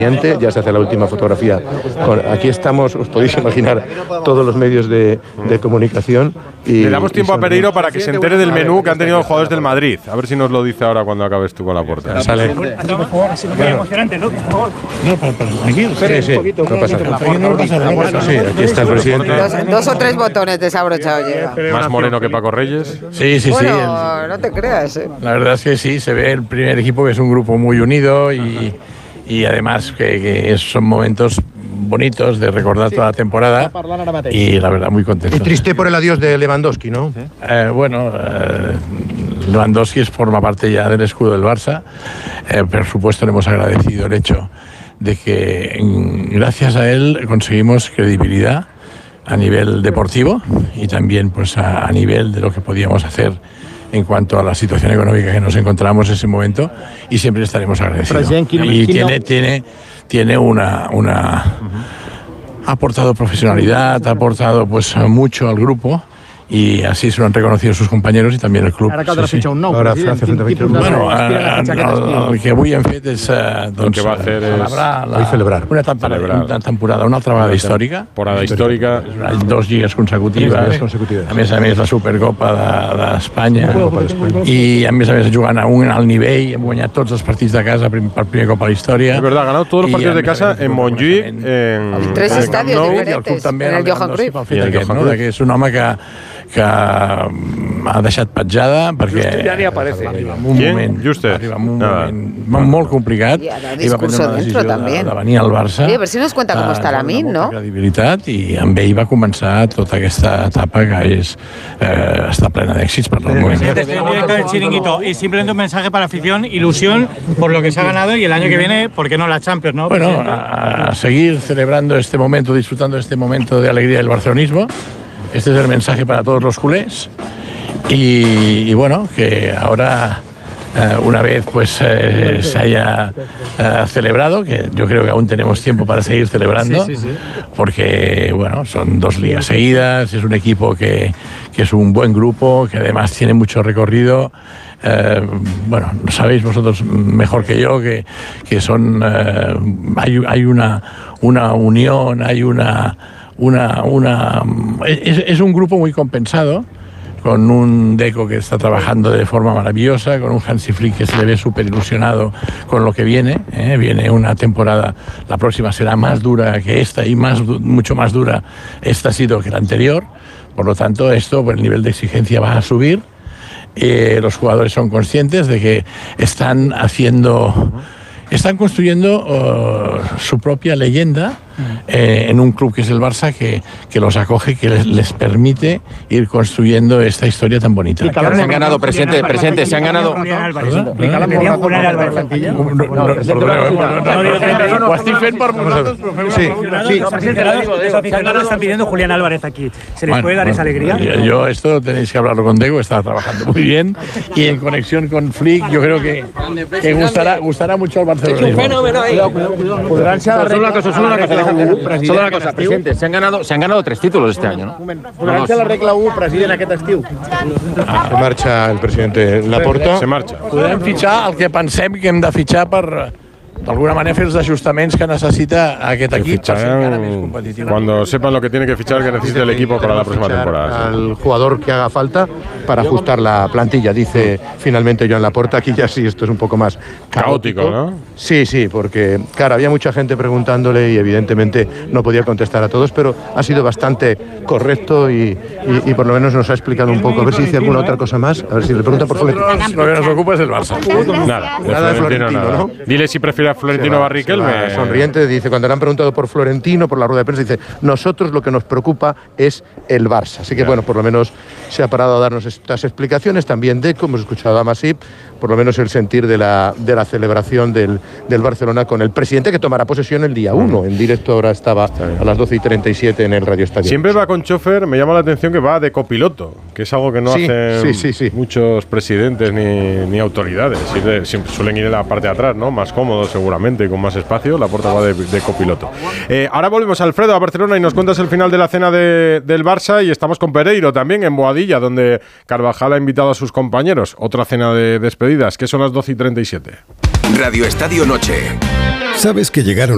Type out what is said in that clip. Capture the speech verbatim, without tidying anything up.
Ya se hace la última fotografía. Con, aquí estamos, os podéis imaginar, todos los medios de, de comunicación. Y, Le damos tiempo a Pereiro para que se entere del menú que han tenido los jugadores del Madrid. A ver si nos lo dice ahora cuando acabes tú con la puerta. Sale. Muy emocionante, ¿no? Por favor. No, para, para, tranquilo. Sí, sí, no pasa nada. Sí, aquí está el presidente. Dos, dos o tres botones desabrochados lleva. Más moreno que Paco Reyes. Sí, sí, bueno, sí. Bueno, no te creas, ¿eh? La verdad es que sí, se ve el primer equipo que es un grupo muy unido y... y además que, que son momentos bonitos de recordar toda la temporada y la verdad muy contento. Y triste por el adiós de Lewandowski, ¿no? Eh, bueno, eh, Lewandowski forma parte ya del escudo del Barça. Eh, por supuesto le hemos agradecido el hecho de que gracias a él conseguimos credibilidad a nivel deportivo y también pues a, a nivel de lo que podíamos hacer en cuanto a la situación económica que nos encontramos en ese momento, y siempre estaremos agradecidos. Y tiene, tiene, tiene una, una ha aportado profesionalidad, ha aportado pues mucho al grupo, y así se lo han reconocido sus compañeros y también el club. Ara cal sí, sí. Un nou, Ara França cent vint i un. Bueno, el, el que avui hem fet és eh, doncs, que va hacer celebrar, la, celebrar. Una, temporada, celebrar una temporada, una altra vegada històrica. Temporada històrica. Dos lligues consecutives, a més a més la Supercopa d'Espanya, de, i a més a més jugant a un alt nivell, hem guanyat tots els partits de casa per primer cop a la història. Es verdad, ha ganado todos los partidos de casa en Montjuïc, en tres estadios Nou, diferentes, en el Johan Cruyff. I el Johan Cruyff, que és un home que que ha deixat petjada perquè ja ni aparece. Arriba en un ¿Quién? moment, Juste. arriba en un moment molt complicat y i va prendre una decisió de, de venir al Barça. Sí, a ver si nos cuenta cómo está la M I N, ¿no? Credibilitat, i amb ell va començar tota aquesta etapa que és, eh, està plena d'èxits per el moment. Directo del Chiringuito, y simplemente un mensaje para la afición, ilusión por lo que se ha ganado, y el año que viene, ¿por qué no la Champions, no? Bueno, a, a seguir celebrando este momento, disfrutando de este momento de alegría del barcelonismo. Este es el mensaje para todos los culés y, y bueno, que ahora eh, una vez pues eh, se haya eh, celebrado, que yo creo que aún tenemos tiempo para seguir celebrando, sí, sí, sí. Porque bueno, son dos ligas seguidas, es un equipo que, que es un buen grupo, que además tiene mucho recorrido. Eh, bueno, lo sabéis vosotros mejor que yo que, que son eh, hay, hay una, una unión, hay una Una, una, es, es un grupo muy compensado, con un Deco que está trabajando de forma maravillosa, con un Hansi Flick que se le ve súper ilusionado con lo que viene. ¿eh? Viene una temporada, la próxima será más dura que esta y más, mucho más dura esta ha sido que la anterior. Por lo tanto, esto, pues, el nivel de exigencia va a subir. Eh, los jugadores son conscientes de que están haciendo... Están construyendo uh, su propia leyenda eh, en un club que es el Barça, que, que los acoge, que les, les permite ir construyendo esta historia tan bonita. Se han ganado, presidente, presidente, se han ganado... Ho estic fent per vosaltres, però feu... Sí, sí. Los aficionados están pidiendo Julián Álvarez aquí. ¿Se les puede dar esa alegría? Yo esto tenéis que hablarlo con Diego, está trabajando muy bien, y en conexión con Flick yo creo que, que gustará, gustará mucho al Barça. Es un fenómeno ahí. Solo una cosa, solo una cosa, solo una cosa, presidente. Se han ganado, se han ganado tres títulos este año, ¿no? Podran ser la regla u, president, aquest estiu. Se marcha el presidente Laporta. Se marcha. Podem fitxar el que pensem que hem de fitxar per, d'alguna manera, fer els ajustaments que necessita aquest equip per ser encara més competitiu. Cuando sepan lo que tiene que fichar, que necesita el equipo para la próxima temporada. Al jugador que haga falta para ajustar la plantilla, dice finalmente Joan Laporta. Aquí ya sí, esto es un poco más caótico, caótico, ¿no? Sí, sí, porque claro, había mucha gente preguntándole y evidentemente no podía contestar a todos, pero ha sido bastante correcto y, y, y por lo menos nos ha explicado un poco. A ver si dice alguna otra cosa más. A ver si le pregunta por Florentino. Lo que nos ocupa es el Barça. Nada, de Nada de Florentino, Florentino, nada. ¿no? Dile si prefiere a Florentino va, Barriquel. va sonriente, dice, cuando le han preguntado por Florentino, por la rueda de prensa, dice, nosotros lo que nos preocupa es el Barça. Así que, bueno, por lo menos se ha parado a darnos estas explicaciones. También Deco, hemos escuchado a Masip, por lo menos el sentir de la, de la celebración del, del Barcelona con el presidente, que tomará posesión el día uno. En directo ahora estaba a las doce y treinta y siete en el Radio Estadio. Siempre va con chofer, me llama la atención que va de copiloto, que es algo que no sí, hacen sí, sí, sí. muchos presidentes ni, ni autoridades. Siempre, siempre suelen ir en la parte de atrás, ¿no? Más cómodo seguramente, con más espacio. Laporta va de, de copiloto. Eh, ahora volvemos, Alfredo, a Barcelona y nos cuentas el final de la cena de, del Barça, y estamos con Pereiro también en Boadilla, donde Carvajal ha invitado a sus compañeros. Otra cena de despedidas, que son las doce y treinta y siete. Radio Estadio Noche. ¿Sabes que llegaron